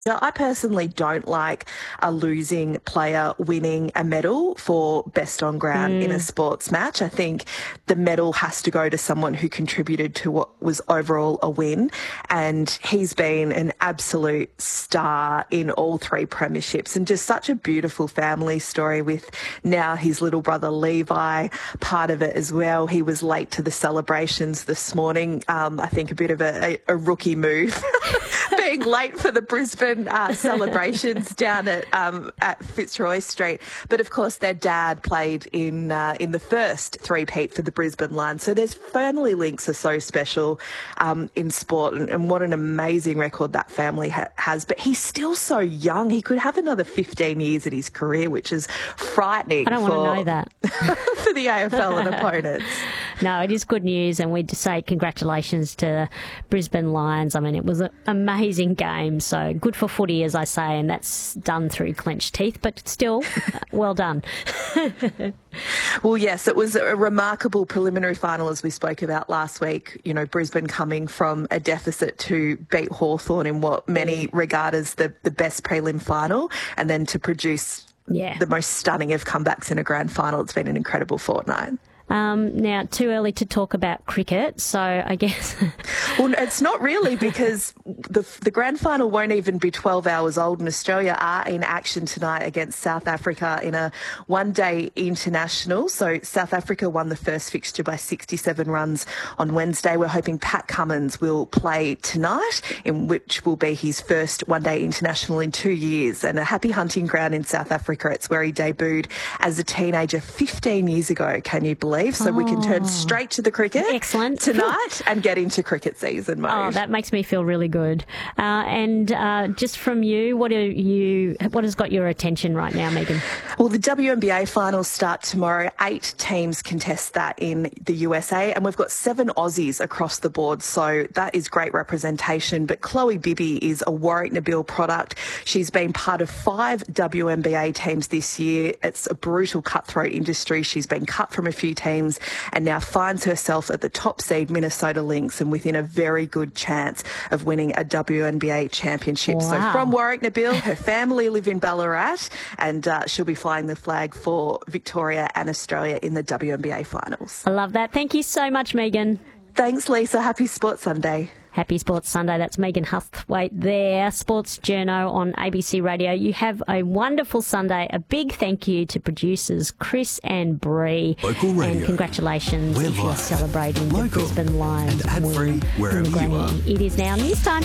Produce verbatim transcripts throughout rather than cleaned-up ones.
So I personally don't like a losing player winning a medal for best on ground mm. in a sports match. I think the medal has to go to someone who contributed to what was overall a win. And he's been an absolute star in all three premierships, and just such a beautiful family story with now his little brother Levi part of it as well. He was late to the celebrations this morning. Um, I think a bit of a, a, a rookie move. Being late for the Brisbane uh, celebrations down at um, at Fitzroy Street, but of course their dad played in uh, in the first three-peat for the Brisbane Lions. So there's family links are so special um, in sport, and, and what an amazing record that family ha- has. But he's still so young; he could have another fifteen years in his career, which is frightening. I don't for, want to know that for the A F L and opponents. No, it is good news, and we'd say congratulations to Brisbane Lions. I mean, it was an amazing game, so good for footy, as I say, and that's done through clenched teeth, but still, well done. Well, yes, it was a remarkable preliminary final, as we spoke about last week. You know, Brisbane coming from a deficit to beat Hawthorn in what many regard as the, the best prelim final, and then to produce yeah. the most stunning of comebacks in a grand final. It's been an incredible fortnight. Um, now, too early to talk about cricket, so I guess... Well, it's not really, because the the grand final won't even be twelve hours old, and Australia are in action tonight against South Africa in a one-day international. So South Africa won the first fixture by sixty-seven runs on Wednesday. We're hoping Pat Cummins will play tonight, in which will be his first one-day international in two years, and a happy hunting ground in South Africa. It's where he debuted as a teenager fifteen years ago, can you believe? So oh. we can turn straight to the cricket Excellent. tonight and get into cricket season mode. Oh, that makes me feel really good. Uh, and uh, just from you, what are you? What has got your attention right now, Megan? Well, the W N B A finals start tomorrow. Eight teams contest that in the U S A, and we've got seven Aussies across the board, so that is great representation. But Chloe Bibby is a Warwick Nabil product. She's been part of five W N B A teams this year. It's a brutal cutthroat industry. She's been cut from a few teams and now finds herself at the top seed Minnesota Lynx and within a very good chance of winning a W N B A championship. Wow. So from Warwick Nabil, her family live in Ballarat, and uh, she'll be flying the flag for Victoria and Australia in the W N B A finals. I love that. Thank you so much, Megan. Thanks, Lisa. Happy Sports Sunday. Happy Sports Sunday. That's Megan Huthwaite there, Sports Journo on A B C Radio. You have a wonderful Sunday. A big thank you to producers Chris and Bree. Local radio. And congratulations We're if you're live, celebrating local, the Brisbane Lions and ad-free wherever you are. It is now news time.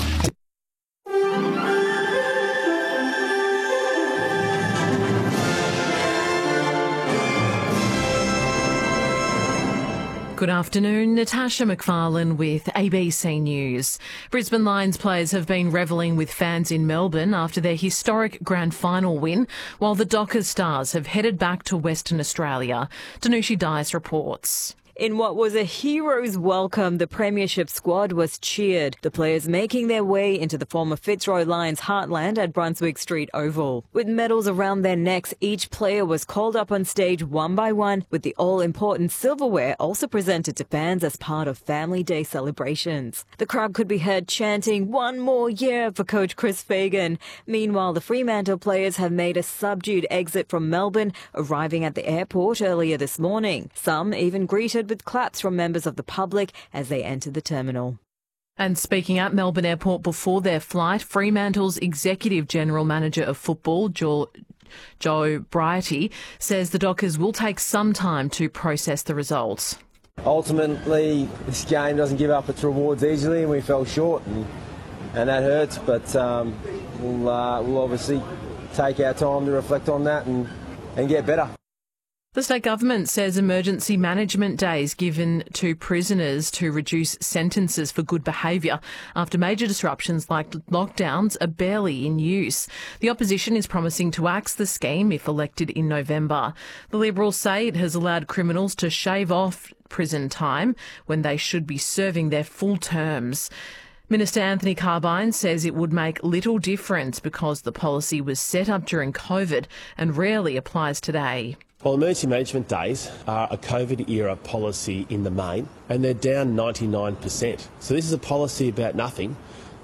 Good afternoon, Natasha McFarlane with A B C News. Brisbane Lions players have been revelling with fans in Melbourne after their historic grand final win, while the Dockers Stars have headed back to Western Australia. Danushi Dias reports. In what was a hero's welcome, the Premiership squad was cheered, the players making their way into the former Fitzroy Lions heartland at Brunswick Street Oval. With medals around their necks, each player was called up on stage one by one, with the all-important silverware also presented to fans as part of Family Day celebrations. The crowd could be heard chanting, "One more year" for coach Chris Fagan. Meanwhile, the Fremantle players have made a subdued exit from Melbourne, arriving at the airport earlier this morning. Some even greeted with claps from members of the public as they entered the terminal. And speaking at Melbourne Airport before their flight, Fremantle's Executive General Manager of Football, Joe, Joe Brighty, says the Dockers will take some time to process the results. Ultimately, this game doesn't give up its rewards easily, and we fell short, and, and that hurts, but um, we'll, uh, we'll obviously take our time to reflect on that and, and get better. The state government says emergency management days given to prisoners to reduce sentences for good behaviour after major disruptions like lockdowns are barely in use. The opposition is promising to axe the scheme if elected in November. The Liberals say it has allowed criminals to shave off prison time when they should be serving their full terms. Minister Anthony Carbine says it would make little difference because the policy was set up during COVID and rarely applies today. Well, emergency management days are a COVID-era policy in the main, and they're down ninety-nine percent. So this is a policy about nothing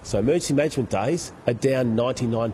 So emergency management days are down ninety-nine